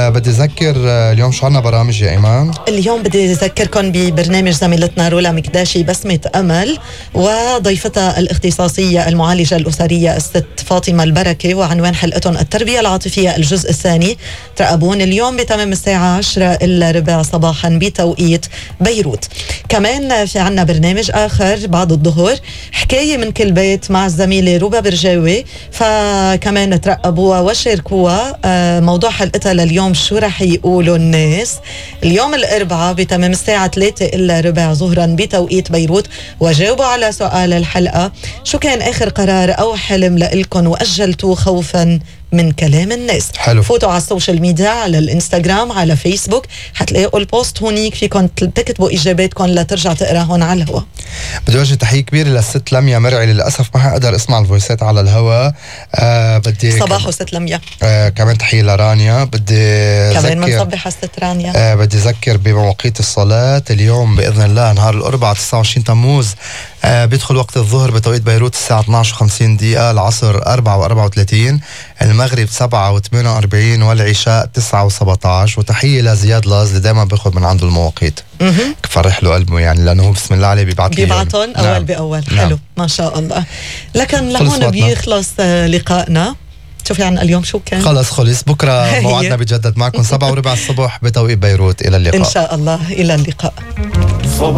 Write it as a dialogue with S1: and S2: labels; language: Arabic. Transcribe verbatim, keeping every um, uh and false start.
S1: أه بدي أذكر أه اليوم شو عنا برامج يا إيمان؟
S2: اليوم بدي أذكركم ببرنامج زميلتنا رولا مكداشي بسمة أمل وضيفتها الاختصاصية المعالجة الأسرية الست فاطمة البركة، وعنوان حلقتهم التربية العاطفية الجزء الثاني. ترقبون اليوم بتمام الساعة عشرة إلا ربع صباحا بتوقيت بيروت. كمان في عنا برنامج آخر بعد الظهر، حكاية من كل بيت مع الزميلة روبا برجاوي، فكمان ترقبوها وشاركوها. آه موضوع حلقتها لليوم شو رح يقولوا الناس اليوم الأربعاء بتمام الساعة ثلاثة إلا ربع ظهرا بتوقيت بيروت، وجاوبوا على سؤال الحلقة: شو كان آخر قرار أو حلم لإلكن وأجلتوه خوفا من كلام الناس؟
S1: حلو.
S2: فوتوا على السوشيال ميديا، على الانستغرام، على فيسبوك، حتلاقوا البوست هونيك فيكم تكتبوا إجاباتكم لترجع تقراهن على الهواء.
S1: بدي وجه تحية كبيرة للست لميا مرعي، للأسف ما حقدر اسمع الفويسات على الهواء. آه بدي
S2: صباح وست لميا.
S1: آه كمان تحية لرانيا. بدي
S2: كمان منصبح الست رانيا.
S1: آه بدي أذكر بمواقيت الصلاة اليوم بإذن الله نهار الأربعاء تسعة وعشرين تموز آه بيدخل وقت الظهر بتوقيت بيروت الساعة اثنعش وخمسين دقيقة، العصر أربعة وأربعة وثلاثين، المغرب سبعة وثمانية وأربعين، والعشاء تسعة وسبعتاش. وتحية لزياد لاز اللي دايما بياخد من عنده المواقيت، فرح له قلبه يعني لأنه هو بسم الله عليه بيبعت لي
S2: بيبعتهم أول نعم. بأول.
S1: نعم.
S2: حلو ما شاء الله. لكن لهون بيخلص لقائنا. شوفي عن اليوم شو كان؟
S1: خلص خلص. بكرة موعدنا بيتجدد معكم سبعة وربع الصبح بتوقيت بيروت. إلى اللقاء
S2: إن شاء الله. إلى اللقاء.